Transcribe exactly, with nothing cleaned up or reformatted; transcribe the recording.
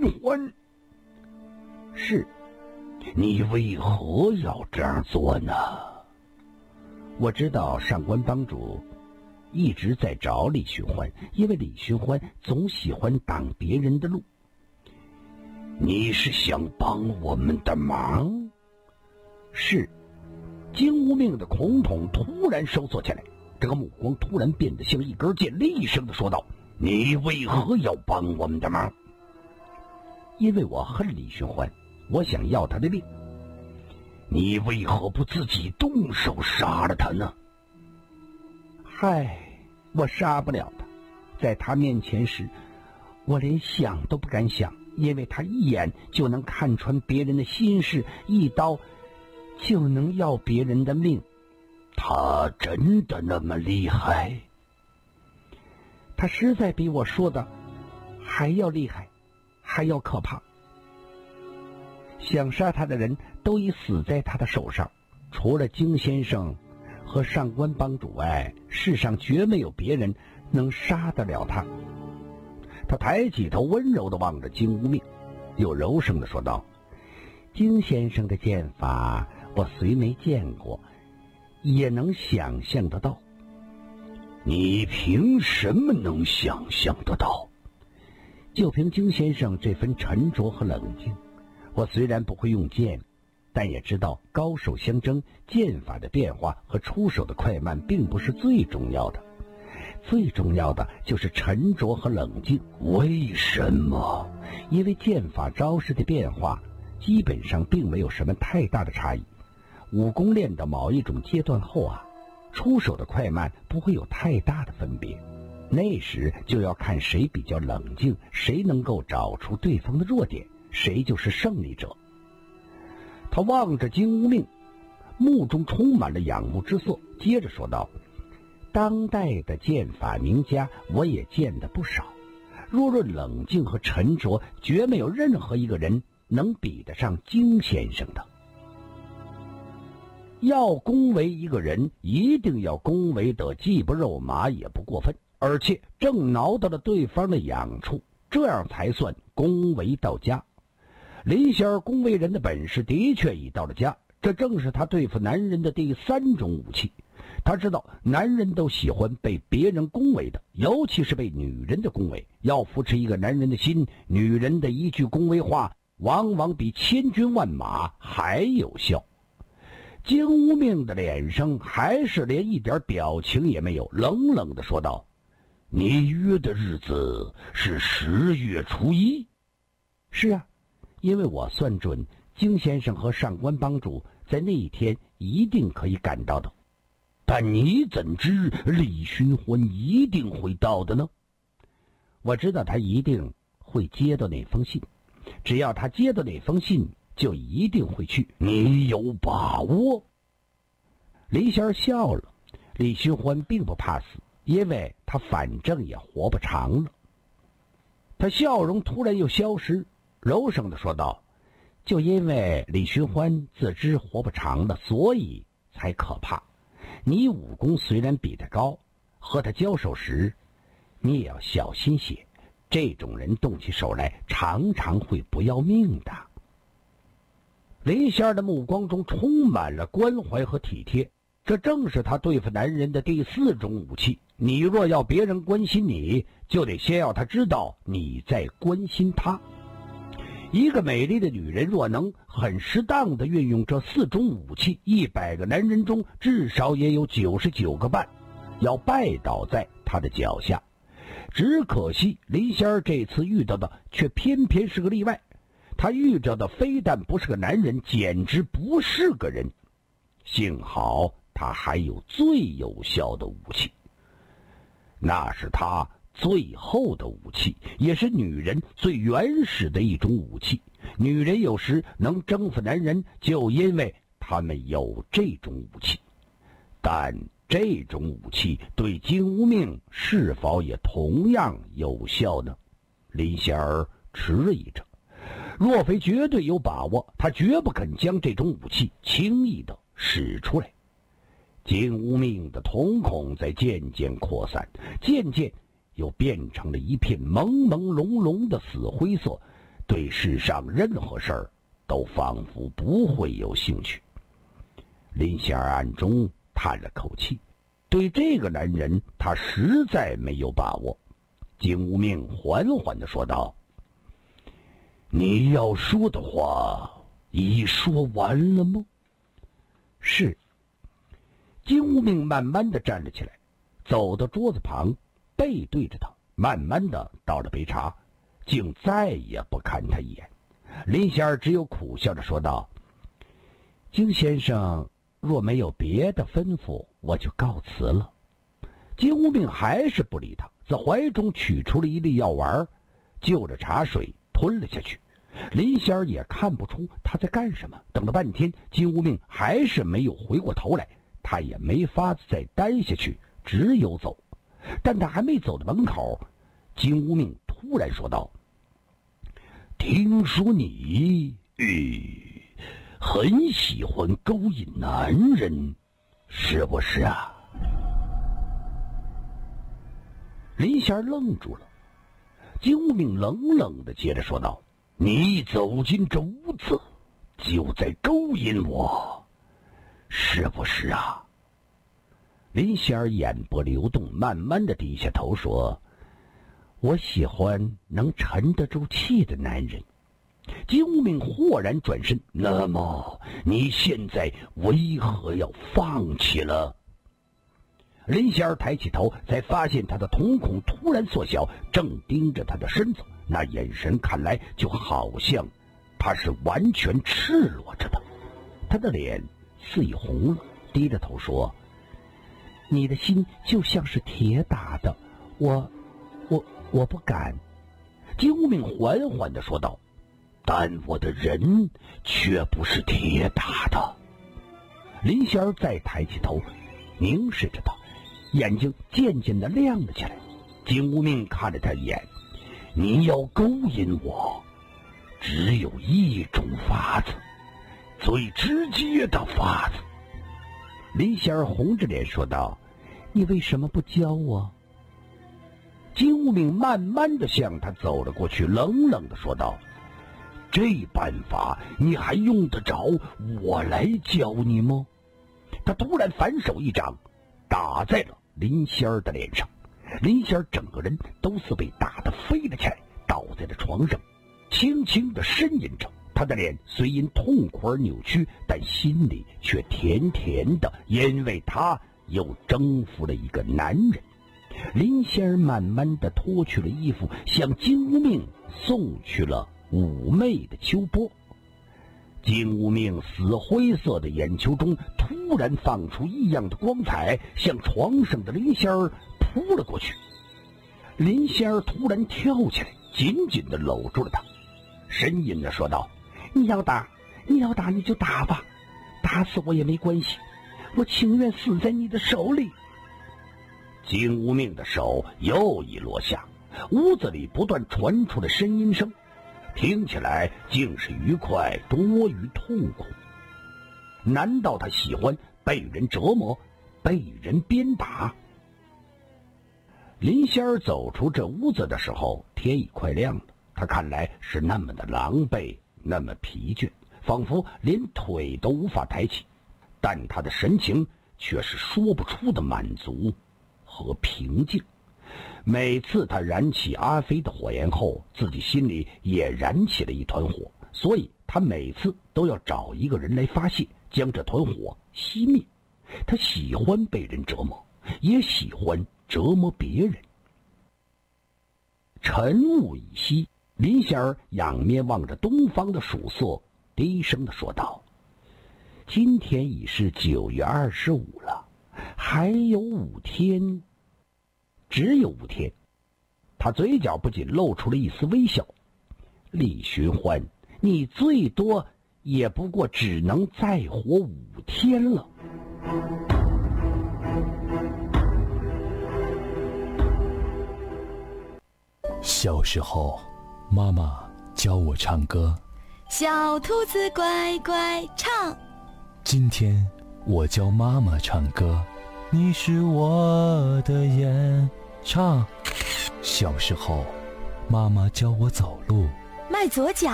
欢。 是。 你为何要这样做呢？ 我知道上官帮主一直在找李寻欢，因为李寻欢总喜欢挡别人的路。 你是想帮我们的忙？ 是。金无命的孔筒突然收缩起来，这个目光突然变得像一根剑，厉声地说道： 你为何要帮我们的忙？ 因为我恨李寻欢，我想要他的命。 你为何不自己动手杀了他呢？ 嗨，我杀不了他，在他面前时，我连想都不敢想，因为他一眼就能看穿别人的心事，一刀就能要别人的命。 他真的那么厉害？ 他实在比我说的还要厉害，还要可怕。想杀他的人都已死在他的手上，除了金先生和上官帮主外，世上绝没有别人能杀得了他。他抬起头，温柔地望着金无命，又柔声地说道：金先生的剑法我虽没见过，也能想象得到。 你凭什么能想象得到？ 就凭金先生这份沉着和冷静。我虽然不会用剑，但也知道高手相争，剑法的变化和出手的快慢并不是最重要的，最重要的就是沉着和冷静。 为什么？ 因为剑法招式的变化基本上并没有什么太大的差异，武功练到某一种阶段后啊，出手的快慢不会有太大的分别，那时就要看谁比较冷静，谁能够找出对方的弱点，谁就是胜利者。他望着金无命，目中充满了仰慕之色，接着说道：当代的剑法名家我也见得不少，若论冷静和沉着，绝没有任何一个人能比得上金先生的。要恭维一个人，一定要恭维得既不肉麻也不过分，而且正挠到了对方的痒处，这样才算恭维到家。林仙儿恭维人的本事的确已到了家，这正是他对付男人的第三种武器。他知道男人都喜欢被别人恭维的，尤其是被女人的恭维。要扶持一个男人的心，女人的一句恭维话往往比千军万马还有效。金无命的脸上还是连一点表情也没有，冷冷地说道：你约的日子是十月初一？是啊，因为我算准金先生和上官帮主在那一天一定可以赶到的。 但你怎知李寻欢一定会到的呢？ 我知道他一定会接到那封信，只要他接到那封信，就一定会去。 你有把握？ 林仙儿笑了。李寻欢并不怕死，因为他反正也活不长了。他笑容突然又消失，柔声地说道：就因为李寻欢自知活不长了，所以才可怕。你武功虽然比他高，和他交手时你也要小心些，这种人动起手来常常会不要命的。林仙儿的目光中充满了关怀和体贴，这正是他对付男人的第四种武器。你若要别人关心你，就得先要他知道你在关心他。一个美丽的女人若能很适当地运用这四种武器，一百个男人中至少也有九十九个半要拜倒在她的脚下。只可惜林仙儿这次遇到的却偏偏是个例外，她遇着的非但不是个男人，简直不是个人。幸好她还有最有效的武器，那是她最后的武器，也是女人最原始的一种武器。女人有时能征服男人，就因为她们有这种武器。但这种武器对金无命是否也同样有效呢？林仙儿迟疑着，若非绝对有把握，她绝不肯将这种武器轻易地使出来。金无命的瞳孔在渐渐扩散，渐渐又变成了一片朦朦胧胧的死灰色， 对世上任何事儿都仿佛不会有兴趣。林仙儿暗中叹了口气，对这个男人他实在没有把握。金无命缓缓地说道：你要说的话已说完了吗？是。金无命慢慢地站了起来，走到桌子旁，背对着他，慢慢地倒了杯茶，竟再也不看他一眼。林仙儿只有苦笑着说道：金先生若没有别的吩咐，我就告辞了。金无命还是不理他，自怀中取出了一粒药丸，就着茶水吞了下去。林仙儿也看不出他在干什么，等了半天，金无命还是没有回过头来，他也没法子再待下去，只有走。但他还没走到门口，金无命突然说道：听说你呃很喜欢勾引男人，是不是啊？林仙儿愣住了。金无命冷冷地接着说道：你走进这屋子就在勾引我，是不是啊？林仙儿眼波流动，慢慢地低下头说：我喜欢能沉得住气的男人。金无命豁然转身：那么你现在为何要放弃了？林仙儿抬起头，才发现他的瞳孔突然缩小，正盯着他的身子，那眼神看来就好像他是完全赤裸着的。他的脸似已红了，低着头说：你的心就像是铁打的，我我我不敢。金无命缓缓地说道：但我的人却不是铁打的。林仙儿再抬起头，凝视着他，眼睛渐渐地亮了起来。金无命看着他一眼：你要勾引我，只有一种法子，最直接的法子。林仙儿红着脸说道：你为什么不教我？金无命慢慢地向他走了过去，冷冷地说道：这办法你还用得着我来教你吗？他突然反手一掌打在了林仙儿的脸上，林仙儿整个人都似被打得飞了起来，倒在了床上，轻轻地呻吟着。他的脸虽因痛苦而扭曲，但心里却甜甜的，因为他又征服了一个男人。林仙儿慢慢地脱去了衣服，向金无命送去了妩媚的秋波。金无命死灰色的眼球中突然放出异样的光彩，向床上的林仙儿扑了过去。林仙儿突然跳起来，紧紧地搂住了他，呻吟着说道：你要打你要打你就打吧，打死我也没关系，我情愿死在你的手里。金无命的手又一落下，屋子里不断传出了呻吟声，听起来竟是愉快多于痛苦。难道他喜欢被人折磨，被人鞭打？林仙儿走出这屋子的时候，天已快亮了。他看来是那么的狼狈，那么疲倦，仿佛连腿都无法抬起，但他的神情却是说不出的满足和平静。每次他燃起阿飞的火焰后，自己心里也燃起了一团火，所以他每次都要找一个人来发泄，将这团火熄灭。他喜欢被人折磨，也喜欢折磨别人。晨雾已息，林仙儿仰面望着东方的曙色，低声地说道：今天已是九月二十五了，还有五天，只有五天。他嘴角不仅露出了一丝微笑。李寻欢，你最多也不过只能再活五天了。 小时候，妈妈教我唱歌， 小兔子乖乖唱。 今天我教妈妈唱歌，你是我的眼唱。小时候，妈妈教我走路， 迈左脚。